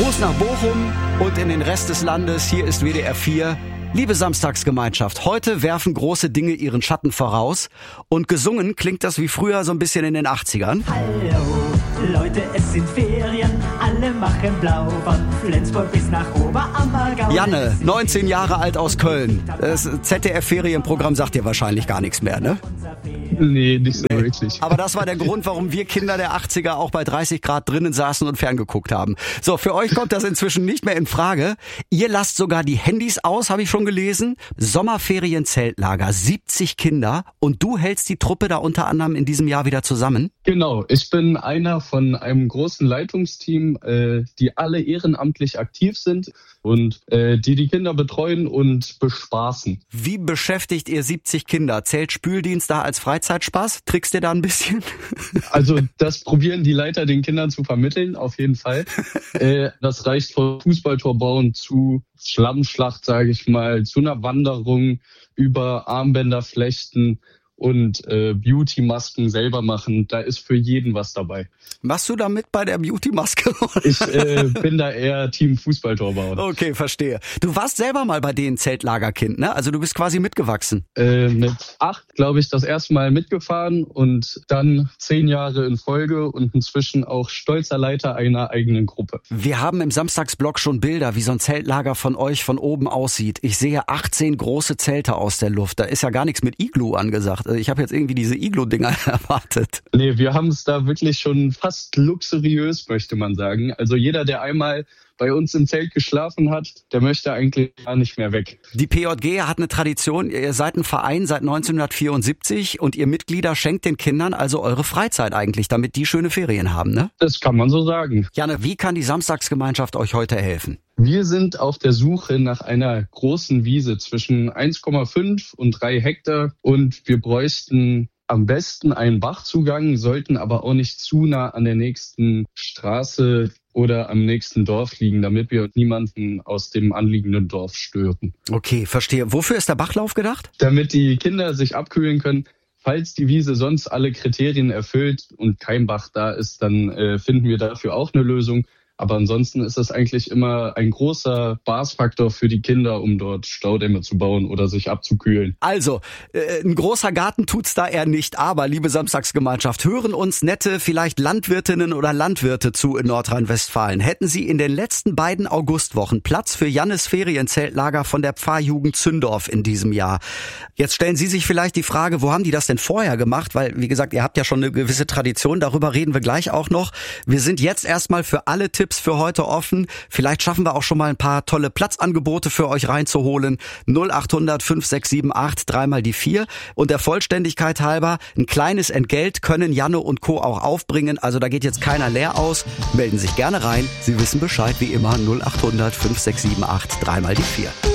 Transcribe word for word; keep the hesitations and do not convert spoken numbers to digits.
Gruß nach Bochum und in den Rest des Landes. Hier ist W D R vier. Liebe Samstagsgemeinschaft, heute werfen große Dinge ihren Schatten voraus. Und gesungen klingt das wie früher so ein bisschen in den achtzigern. Hallo, Leute, es sind Ferien, alle machen blau, von Flensburg bis nach Oberammergau. Janne, neunzehn Jahre alt aus Köln. Das Z D F-Ferienprogramm sagt dir wahrscheinlich gar nichts mehr, ne? Nee, nicht so nee. wirklich. Aber das war der Grund, warum wir Kinder der achtziger auch bei dreißig Grad drinnen saßen und ferngeguckt haben. So, für euch kommt das inzwischen nicht mehr in Frage. Ihr lasst sogar die Handys aus, habe ich schon gelesen. Sommerferien-Zeltlager, siebzig Kinder. Und du hältst die Truppe da unter anderem in diesem Jahr wieder zusammen? Genau, ich bin einer von einem großen Leitungsteam, äh, die alle ehrenamtlich aktiv sind und äh, die die Kinder betreuen und bespaßen. Wie beschäftigt ihr siebzig Kinder? Zählt Spüldienst da als Freizeitspaß? Trickst ihr da ein bisschen? Also das probieren die Leiter den Kindern zu vermitteln, auf jeden Fall. äh, das reicht von Fußballtor bauen zu Schlammschlacht, sage ich mal, zu einer Wanderung über Armbänder flechten und äh, Beauty-Masken selber machen. Da ist für jeden was dabei. Machst du da mit bei der Beauty-Maske? Ich äh, bin da eher Team Fußballtor bauen. Okay, verstehe. Du warst selber mal bei denen Zeltlagerkind, ne? Also du bist quasi mitgewachsen. Äh, mit acht, glaube ich, das erste Mal mitgefahren und dann zehn Jahre in Folge und inzwischen auch stolzer Leiter einer eigenen Gruppe. Wir haben im Samstagsblog schon Bilder, wie so ein Zeltlager von euch von oben aussieht. Ich sehe achtzehn große Zelte aus der Luft. Da ist ja gar nichts mit Iglu angesagt. Ich habe jetzt irgendwie diese Iglu-Dinger erwartet. Nee, wir haben es da wirklich schon fast luxuriös, möchte man sagen. Also jeder, der einmal bei uns im Zelt geschlafen hat, der möchte eigentlich gar nicht mehr weg. Die P J G hat eine Tradition. Ihr seid ein Verein seit neunzehnhundertvierundsiebzig und ihr Mitglieder schenkt den Kindern also eure Freizeit eigentlich, damit die schöne Ferien haben, ne? Das kann man so sagen. Janne, wie kann die Samstagsgemeinschaft euch heute helfen? Wir sind auf der Suche nach einer großen Wiese zwischen eins Komma fünf und drei Hektar und wir bräuchten am besten einen Bachzugang, sollten aber auch nicht zu nah an der nächsten Straße oder am nächsten Dorf liegen, damit wir niemanden aus dem anliegenden Dorf stören. Okay, verstehe. Wofür ist der Bachlauf gedacht? Damit die Kinder sich abkühlen können. Falls die Wiese sonst alle Kriterien erfüllt und kein Bach da ist, dann äh, finden wir dafür auch eine Lösung. Aber ansonsten ist es eigentlich immer ein großer Spaßfaktor für die Kinder, um dort Staudämme zu bauen oder sich abzukühlen. Also, äh, ein großer Garten tut's da eher nicht. Aber, liebe Samstagsgemeinschaft, hören uns nette, vielleicht Landwirtinnen oder Landwirte zu in Nordrhein-Westfalen. Hätten Sie in den letzten beiden Augustwochen Platz für Jannes Ferienzeltlager von der Pfarrjugend Zündorf in diesem Jahr? Jetzt stellen Sie sich vielleicht die Frage, wo haben die das denn vorher gemacht? Weil, wie gesagt, ihr habt ja schon eine gewisse Tradition. Darüber reden wir gleich auch noch. Wir sind jetzt erstmal für alle Tipps für heute offen. Vielleicht schaffen wir auch schon mal ein paar tolle Platzangebote für euch reinzuholen. null acht hundert fünf sechs sieben acht, dreimal die vier. Und der Vollständigkeit halber, ein kleines Entgelt können Janne und Co. auch aufbringen. Also da geht jetzt keiner leer aus. Melden sich gerne rein. Sie wissen Bescheid wie immer null acht hundert fünf sechs sieben acht, dreimal die vier.